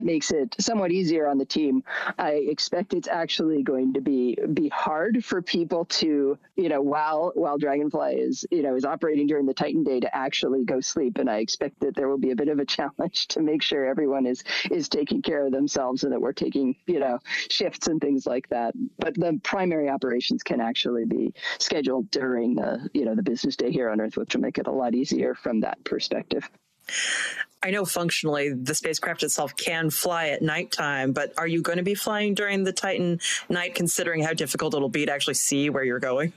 makes it somewhat easier on the team. I expect it's actually going to be hard for people to, while Dragonfly is operating during the Titan day, to actually go sleep. And I expect that there will be a bit of a challenge to make sure everyone is taking care of themselves and that we're taking, shifts and things like that. But the primary operations can actually be scheduled during the business day here on Earth, which will make it a lot easier from that perspective. I know functionally the spacecraft itself can fly at nighttime, but are you going to be flying during the Titan night, considering how difficult it'll be to actually see where you're going?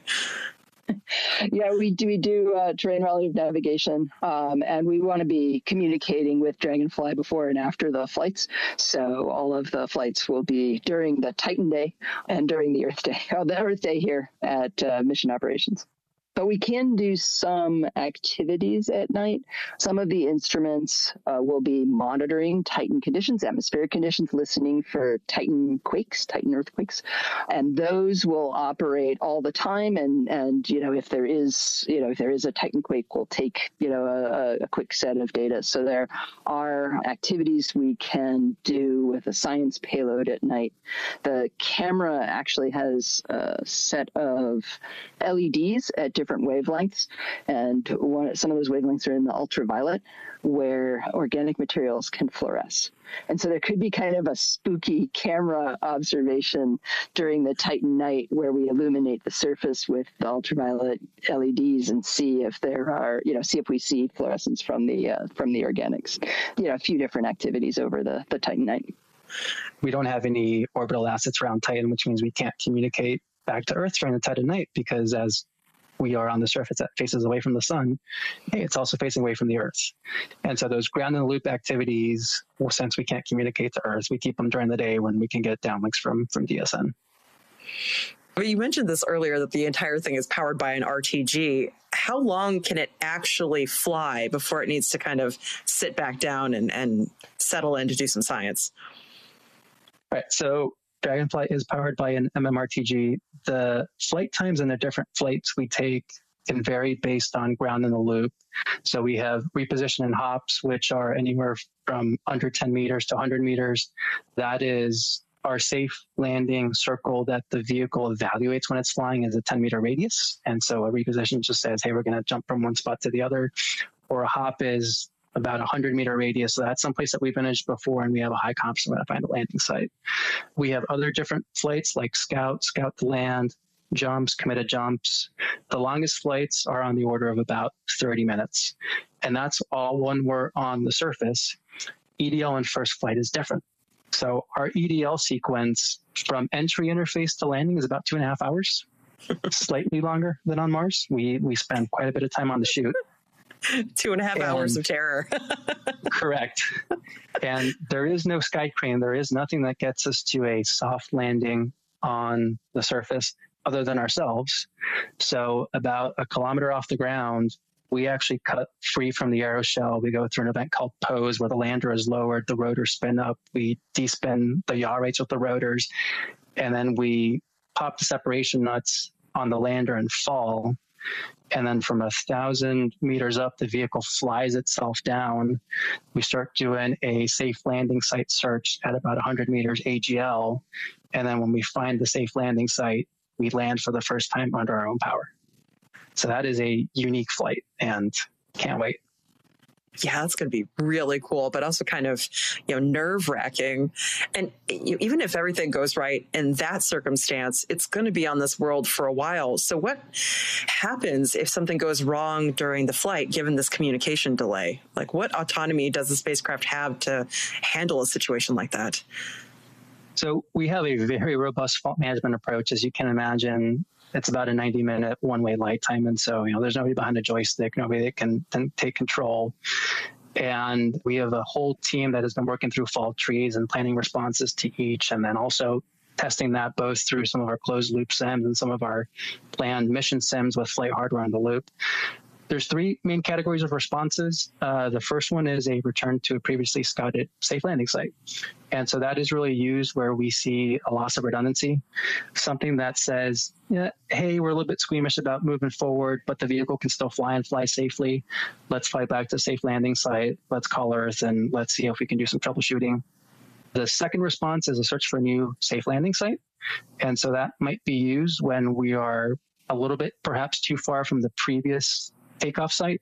Yeah, we do terrain relative navigation, and we want to be communicating with Dragonfly before and after the flights. So all of the flights will be during the Titan day and during the Earth day, the Earth day here at Mission Operations. But we can do some activities at night. Some of the instruments will be monitoring Titan conditions, atmospheric conditions, listening for Titan quakes, Titan earthquakes, and those will operate all the time. And if there is a Titan quake, we'll take a quick set of data. So there are activities we can do with a science payload at night. The camera actually has a set of LEDs at different wavelengths, and some of those wavelengths are in the ultraviolet, where organic materials can fluoresce. And so there could be kind of a spooky camera observation during the Titan night where we illuminate the surface with the ultraviolet LEDs and see if we see fluorescence from the organics. A few different activities over the Titan night. We don't have any orbital assets around Titan, which means we can't communicate back to Earth during the Titan night, because as we are on the surface that faces away from the sun, it's also facing away from the Earth. And so those ground in the loop activities, well, since we can't communicate to Earth, we keep them during the day when we can get downlinks from DSN. Well, you mentioned this earlier, that the entire thing is powered by an RTG. How long can it actually fly before it needs to kind of sit back down and settle in to do some science? Right. So Dragonfly is powered by an MMRTG. The flight times and the different flights we take can vary based on ground in the loop. So we have reposition and hops, which are anywhere from under 10 meters to 100 meters. That is our safe landing circle that the vehicle evaluates when it's flying is a 10-meter radius. And so a reposition just says, hey, we're going to jump from one spot to the other. Or a hop is about 100-meter radius. So that's someplace that we've managed before, and we have a high confidence we're going to find a landing site. We have other different flights like scout to land, jumps, committed jumps. The longest flights are on the order of about 30 minutes. And that's all when we're on the surface. EDL and first flight is different. So our EDL sequence from entry interface to landing is about 2.5 hours, slightly longer than on Mars. We spend quite a bit of time on the chute. 2.5 hours of terror. Correct. And there is no sky crane. There is nothing that gets us to a soft landing on the surface other than ourselves. So about 1 kilometer off the ground, we actually cut free from the aeroshell. We go through an event called pose, where the lander is lowered, the rotors spin up, we despin the yaw rates with the rotors, and then we pop the separation nuts on the lander and fall. And then from 1,000 meters up, the vehicle flies itself down. We start doing a safe landing site search at about 100 meters AGL. And then when we find the safe landing site, we land for the first time under our own power. So that is a unique flight, and can't wait. Yeah, that's going to be really cool, but also kind of, nerve-wracking. And even if everything goes right in that circumstance, it's going to be on this world for a while. So what happens if something goes wrong during the flight, given this communication delay? Like, what autonomy does the spacecraft have to handle a situation like that? So we have a very robust fault management approach. As you can imagine, it's about a 90-minute one-way light time. And so, there's nobody behind a joystick, nobody that can take control. And we have a whole team that has been working through fault trees and planning responses to each, and then also testing that both through some of our closed loop sims and some of our planned mission sims with flight hardware in the loop. There's 3 main categories of responses. The first one is a return to a previously scouted safe landing site. And so that is really used where we see a loss of redundancy, something that says, hey, we're a little bit squeamish about moving forward, but the vehicle can still fly and fly safely. Let's fly back to a safe landing site. Let's call Earth and let's see if we can do some troubleshooting. The second response is a search for a new safe landing site. And so that might be used when we are a little bit perhaps too far from the previous takeoff site.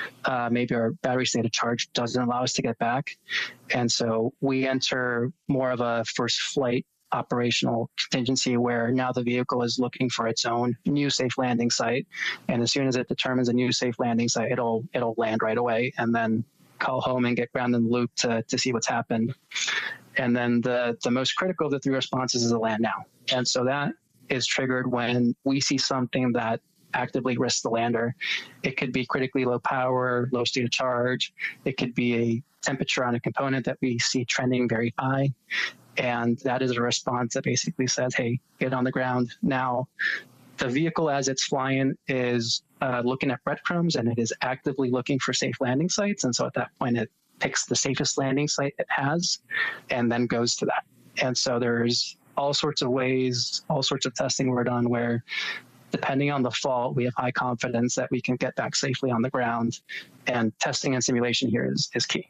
Maybe our battery state of charge doesn't allow us to get back. And so we enter more of a first flight operational contingency where now the vehicle is looking for its own new safe landing site. And as soon as it determines a new safe landing site, it'll land right away and then call home and get ground in the loop to see what's happened. And then the most critical of the three responses is a land now. And so that is triggered when we see something that actively risks the lander. It could be critically low power, low state of charge. It could be a temperature on a component that we see trending very high. And that is a response that basically says, hey, get on the ground now. The vehicle, as it's flying, is looking at breadcrumbs, and it is actively looking for safe landing sites. And so at that point, it picks the safest landing site it has and then goes to that. And so there's all sorts of ways, all sorts of testing we're done where, depending on the fault, we have high confidence that we can get back safely on the ground. And testing and simulation here is key.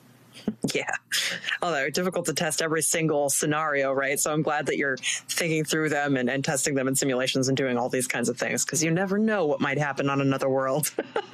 Yeah. Although difficult to test every single scenario, right? So I'm glad that you're thinking through them and testing them in simulations and doing all these kinds of things, because you never know what might happen on another world.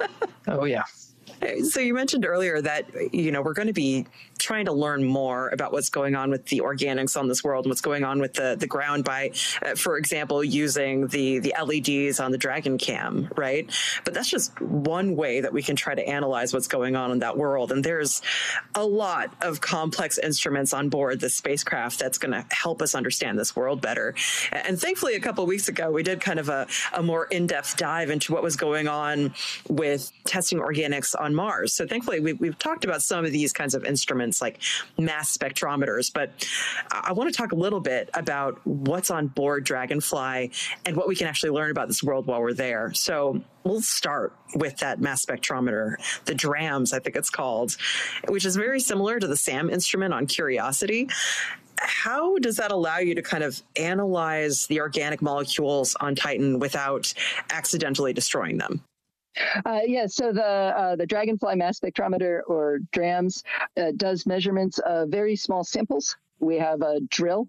Oh, yeah. So you mentioned earlier that, we're going to be trying to learn more about what's going on with the organics on this world and what's going on with the ground by, for example, using the LEDs on the Dragon Cam, right? But that's just one way that we can try to analyze what's going on in that world. And there's a lot of complex instruments on board this spacecraft that's going to help us understand this world better. And thankfully, a couple of weeks ago, we did kind of a more in-depth dive into what was going on with testing organics on Mars. So thankfully, we've talked about some of these kinds of instruments like mass spectrometers, but I want to talk a little bit about what's on board Dragonfly and what we can actually learn about this world while we're there. So we'll start with that mass spectrometer, the DRAMS, I think it's called, which is very similar to the SAM instrument on Curiosity. How does that allow you to kind of analyze the organic molecules on Titan without accidentally destroying them? So the Dragonfly mass spectrometer, or DRAMS, does measurements of very small samples. We have a drill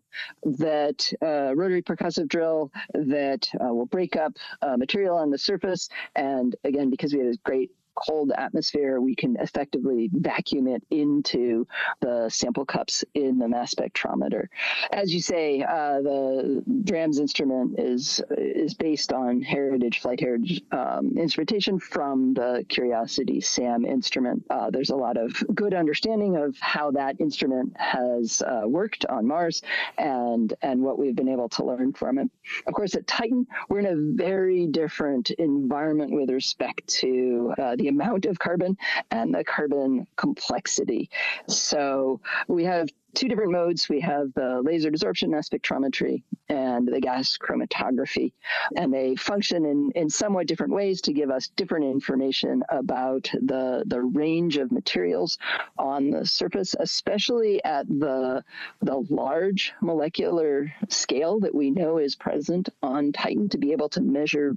that rotary percussive drill that will break up material on the surface. And again, because we have this great cold atmosphere, we can effectively vacuum it into the sample cups in the mass spectrometer. As you say, the DRAMS instrument is based on flight heritage instrumentation from the Curiosity SAM instrument. There's a lot of good understanding of how that instrument has worked on Mars and what we've been able to learn from it. Of course, at Titan, we're in a very different environment with respect to the amount of carbon and the carbon complexity. So we have two different modes. We have the laser desorption mass spectrometry and the gas chromatography, and they function in somewhat different ways to give us different information about the range of materials on the surface, especially at the large molecular scale that we know is present on Titan, to be able to measure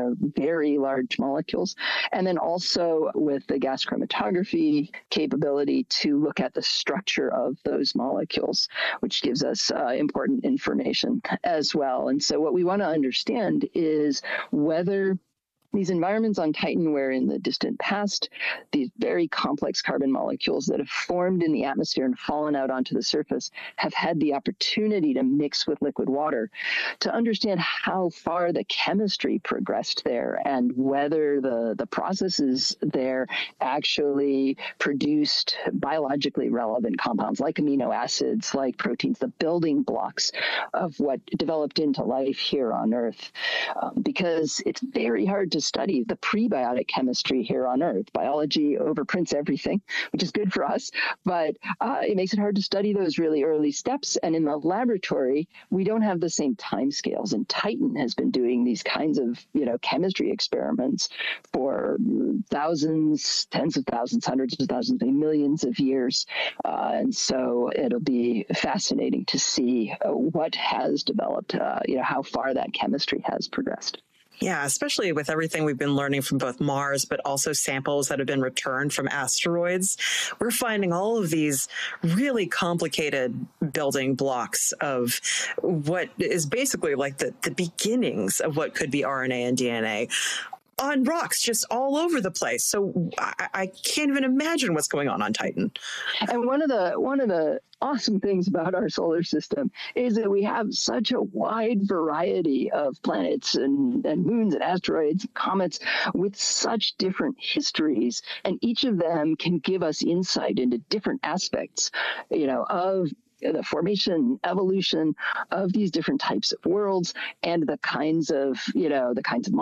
very large molecules, and then also with the gas chromatography capability to look at the structure of those molecules, which gives us important information as well. And so what we want to understand is whether these environments on Titan, where in the distant past, these very complex carbon molecules that have formed in the atmosphere and fallen out onto the surface have had the opportunity to mix with liquid water, to understand how far the chemistry progressed there and whether the processes there actually produced biologically relevant compounds like amino acids, like proteins, the building blocks of what developed into life here on Earth. Because it's very hard to study the prebiotic chemistry here on Earth. Biology overprints everything, which is good for us, but it makes it hard to study those really early steps. And in the laboratory, we don't have the same timescales. And Titan has been doing these kinds of, chemistry experiments for thousands, tens of thousands, hundreds of thousands, millions of years. And so it'll be fascinating to see what has developed, how far that chemistry has progressed. Yeah, especially with everything we've been learning from both Mars, but also samples that have been returned from asteroids. We're finding all of these really complicated building blocks of what is basically like the beginnings of what could be RNA and DNA on rocks just all over the place. So I can't even imagine what's going on Titan. And one of the awesome things about our solar system is that we have such a wide variety of planets and moons and asteroids, and comets with such different histories, and each of them can give us insight into different aspects, of the formation, evolution of these different types of worlds and the kinds of